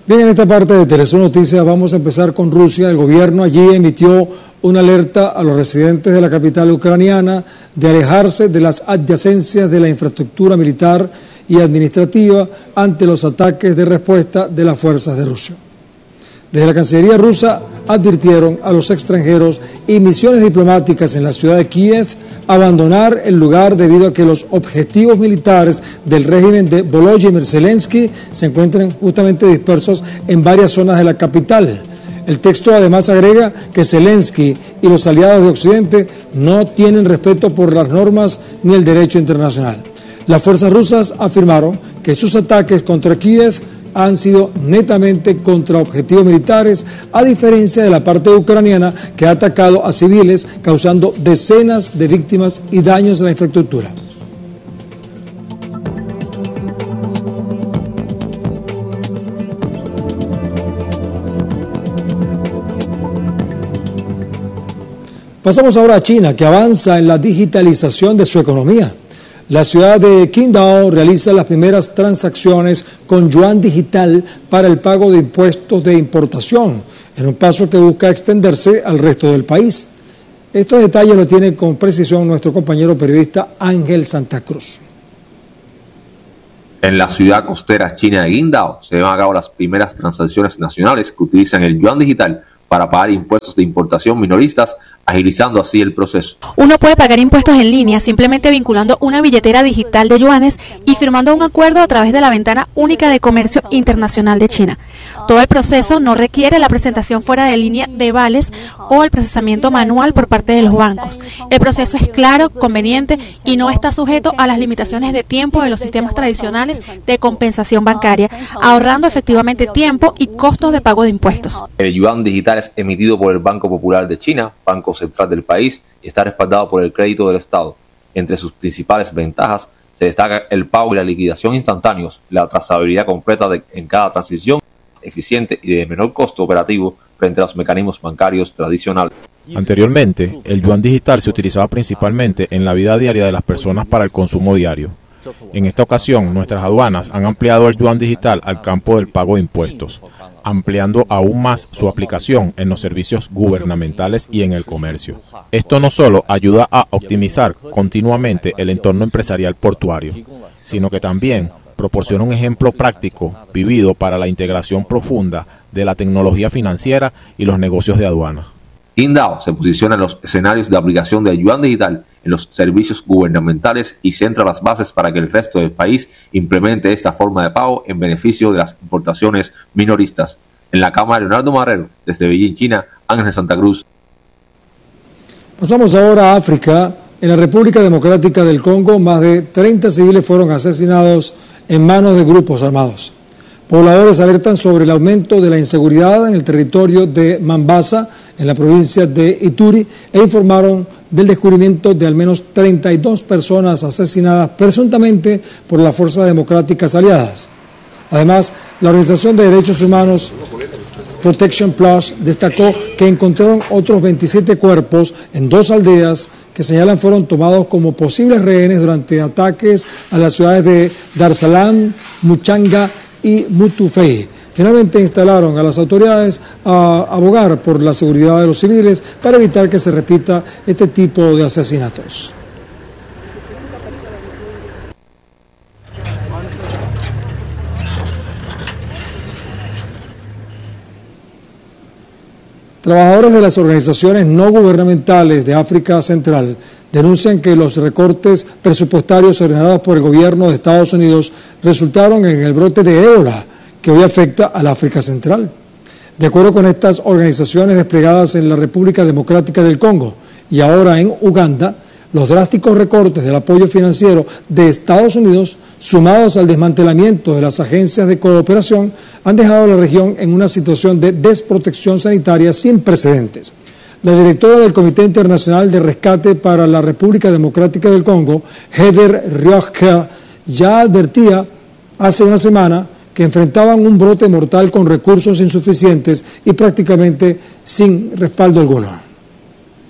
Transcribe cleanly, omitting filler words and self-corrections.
Bien, en esta parte de Telesur Noticias vamos a empezar con Rusia. El gobierno allí emitió una alerta a los residentes de la capital ucraniana de alejarse de las adyacencias de la infraestructura militar y administrativa ante los ataques de respuesta de las fuerzas de Rusia. Desde la Cancillería rusa advirtieron a los extranjeros y misiones diplomáticas en la ciudad de Kiev abandonar el lugar debido a que los objetivos militares del régimen de Volodymyr Zelensky se encuentran justamente dispersos en varias zonas de la capital. El texto además agrega que Zelensky y los aliados de Occidente no tienen respeto por las normas ni el derecho internacional. Las fuerzas rusas afirmaron que sus ataques contra Kiev han sido netamente contra objetivos militares, a diferencia de la parte ucraniana que ha atacado a civiles, causando decenas de víctimas y daños a la infraestructura. Pasamos ahora a China, que avanza en la digitalización de su economía. La ciudad de Qingdao realiza las primeras transacciones con yuan digital para el pago de impuestos de importación, en un paso que busca extenderse al resto del país. Estos detalles lo tiene con precisión nuestro compañero periodista Ángel Santa Cruz. En la ciudad costera china de Qingdao se llevan a cabo las primeras transacciones nacionales que utilizan el yuan digital para pagar impuestos de importación minoristas, agilizando así el proceso. Uno puede pagar impuestos en línea simplemente vinculando una billetera digital de yuanes y firmando un acuerdo a través de la ventana única de comercio internacional de China. Todo el proceso no requiere la presentación fuera de línea de vales o el procesamiento manual por parte de los bancos. El proceso es claro, conveniente y no está sujeto a las limitaciones de tiempo de los sistemas tradicionales de compensación bancaria, ahorrando efectivamente tiempo y costos de pago de impuestos. El yuan digital es emitido por el Banco Popular de China, banco central del país, y está respaldado por el crédito del Estado. Entre sus principales ventajas se destaca el pago y la liquidación instantáneos, la trazabilidad completa en cada transición, eficiente y de menor costo operativo frente a los mecanismos bancarios tradicionales. Anteriormente, el yuan digital se utilizaba principalmente en la vida diaria de las personas para el consumo diario. En esta ocasión, nuestras aduanas han ampliado el yuan digital al campo del pago de impuestos, ampliando aún más su aplicación en los servicios gubernamentales y en el comercio. Esto no solo ayuda a optimizar continuamente el entorno empresarial portuario, sino que también proporciona un ejemplo práctico vivido para la integración profunda de la tecnología financiera y los negocios de aduana. Qingdao se posiciona en los escenarios de aplicación del yuan digital en los servicios gubernamentales y centra las bases para que el resto del país implemente esta forma de pago en beneficio de las importaciones minoristas. En la cámara, Leonardo Marrero, desde Beijing, China, Ángel Santa Cruz. Pasamos ahora a África. En la República Democrática del Congo, más de 30 civiles fueron asesinados en manos de grupos armados. Pobladores alertan sobre el aumento de la inseguridad en el territorio de Mambasa, en la provincia de Ituri, e informaron del descubrimiento de al menos 32 personas asesinadas presuntamente por las fuerzas democráticas aliadas. Además, la Organización de Derechos Humanos Protection Plus destacó que encontraron otros 27 cuerpos en 2 aldeas que señalan fueron tomados como posibles rehenes durante ataques a las ciudades de Dar es Salaam, Muchanga y Mutufei. Finalmente instalaron a las autoridades a abogar por la seguridad de los civiles para evitar que se repita este tipo de asesinatos. Trabajadores de las organizaciones no gubernamentales de África Central denuncian que los recortes presupuestarios ordenados por el gobierno de Estados Unidos resultaron en el brote de ébola que hoy afecta al África Central. De acuerdo con estas organizaciones desplegadas en la República Democrática del Congo y ahora en Uganda, los drásticos recortes del apoyo financiero de Estados Unidos, sumados al desmantelamiento de las agencias de cooperación, han dejado a la región en una situación de desprotección sanitaria sin precedentes. La directora del Comité Internacional de Rescate para la República Democrática del Congo, Heather Rioja, ya advertía hace una semana que enfrentaban un brote mortal con recursos insuficientes y prácticamente sin respaldo alguno.